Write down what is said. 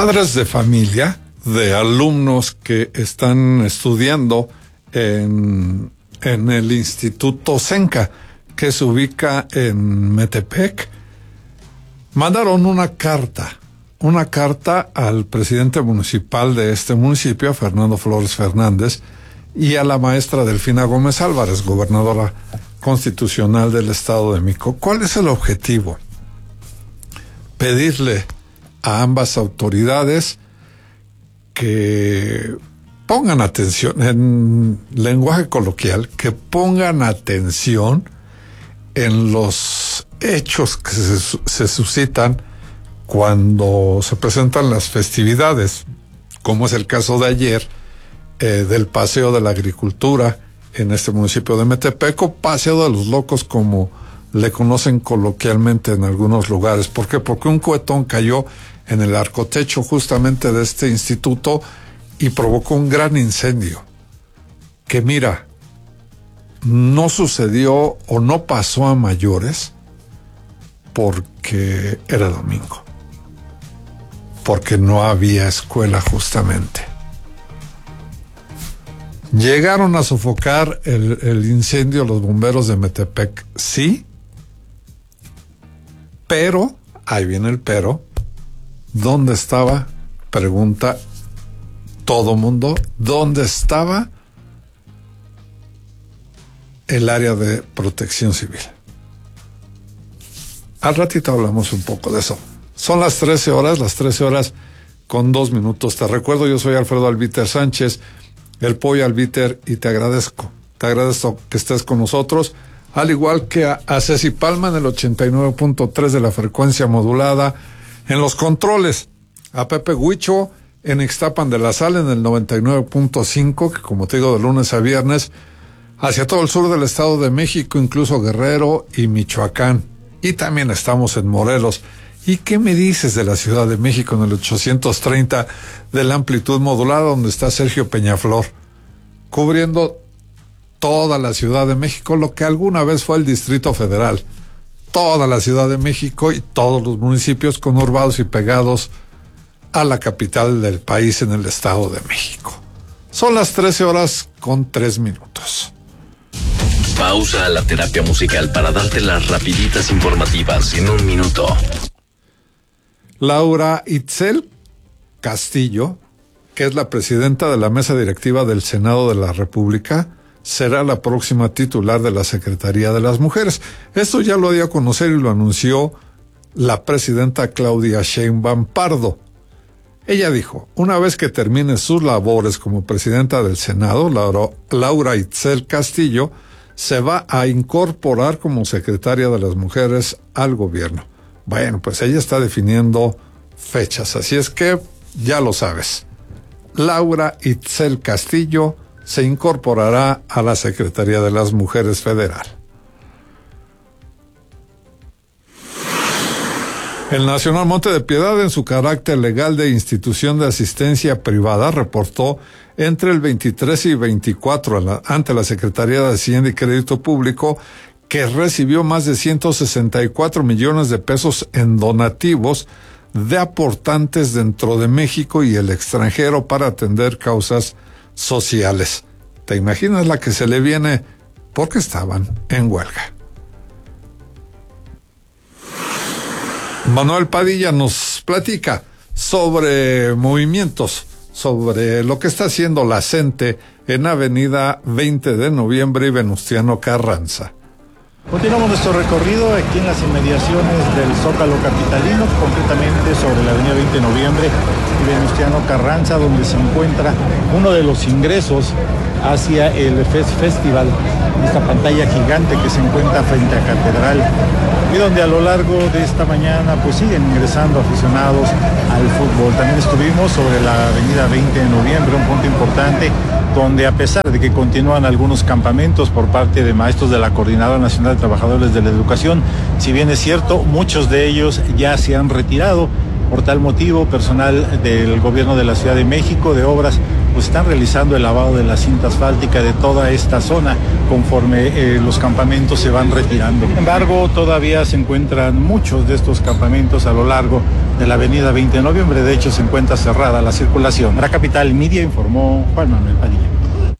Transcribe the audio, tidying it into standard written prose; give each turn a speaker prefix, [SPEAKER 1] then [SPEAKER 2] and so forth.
[SPEAKER 1] padres de familia, de alumnos que están estudiando en el Instituto Senca, que se ubica en Metepec, mandaron una carta al presidente municipal de este municipio, Fernando Flores Fernández, y a la maestra Delfina Gómez Álvarez, gobernadora constitucional del Estado de México. ¿Cuál es el objetivo? Pedirle a ambas autoridades que pongan atención, en lenguaje coloquial, que pongan atención en los hechos que se suscitan cuando se presentan las festividades, como es el caso de ayer, del Paseo de la Agricultura en este municipio de Metepec, o Paseo de los Locos, como le conocen coloquialmente en algunos lugares. ¿Por qué? Porque un cohetón cayó en el arcotecho justamente de este instituto y provocó un gran incendio que, mira, no sucedió o no pasó a mayores porque era domingo, porque no había escuela justamente. Llegaron a sofocar el incendio los bomberos de Metepec, sí, pero, ahí viene el pero, ¿dónde estaba? Pregunta todo mundo, ¿dónde estaba el área de protección civil? Al ratito hablamos un poco de eso. Son las 13 horas con 2 minutos. Te recuerdo, yo soy Alfredo Albiter Sánchez, el Pollo Albiter, y te agradezco que estés con nosotros, al igual que a Ceci Palma en el 89.3 de la frecuencia modulada, en los controles, a Pepe Huicho en Ixtapan de la Sal en el 99.5, que como te digo, de lunes a viernes, hacia todo el sur del Estado de México, incluso Guerrero y Michoacán. Y también estamos en Morelos. ¿Y qué me dices de la Ciudad de México en el 830 de la amplitud modulada, donde está Sergio Peñaflor, cubriendo toda la Ciudad de México, lo que alguna vez fue el Distrito Federal, toda la Ciudad de México y todos los municipios conurbados y pegados a la capital del país en el Estado de México? Son las 13 horas con 3 minutos.
[SPEAKER 2] Pausa a la terapia musical para darte las rapiditas informativas en 1 minuto.
[SPEAKER 1] Laura Itzel Castillo, que es la presidenta de la mesa directiva del Senado de la República, será la próxima titular de la Secretaría de las Mujeres. Esto ya lo dio a conocer y lo anunció la presidenta Claudia Sheinbaum Pardo. Ella dijo, una vez que termine sus labores como presidenta del Senado, Laura Itzel Castillo se va a incorporar como secretaria de las Mujeres al gobierno. Bueno, pues ella está definiendo fechas, así es que ya lo sabes. Laura Itzel Castillo se incorporará a la Secretaría de las Mujeres Federal. El Nacional Monte de Piedad, en su carácter legal de institución de asistencia privada, reportó entre el 23 y 24 ante la Secretaría de Hacienda y Crédito Público que recibió más de 164 millones de pesos en donativos de aportantes dentro de México y el extranjero para atender causas sociales. ¿Te imaginas la que se le viene? Porque estaban en huelga. Manuel Padilla nos platica sobre movimientos, sobre lo que está haciendo la CENTE en Avenida 20 de Noviembre y Venustiano Carranza.
[SPEAKER 3] Continuamos nuestro recorrido aquí en las inmediaciones del Zócalo capitalino, concretamente sobre la avenida 20 de Noviembre y Venustiano Carranza, donde se encuentra uno de los ingresos hacia el Festival, esta pantalla gigante que se encuentra frente a Catedral, y donde a lo largo de esta mañana pues siguen ingresando aficionados al fútbol. También estuvimos sobre la avenida 20 de Noviembre, un punto importante, donde a pesar de que continúan algunos campamentos por parte de maestros de la Coordinadora Nacional de Trabajadores de la Educación, si bien es cierto, muchos de ellos ya se han retirado. Por tal motivo, personal del gobierno de la Ciudad de México, de obras, pues están realizando el lavado de la cinta asfáltica de toda esta zona conforme los campamentos se van retirando. Sin embargo, todavía se encuentran muchos de estos campamentos a lo largo de la avenida 20 de noviembre. De hecho, se encuentra cerrada la circulación. Para Capital Media informó Juan Manuel Padilla.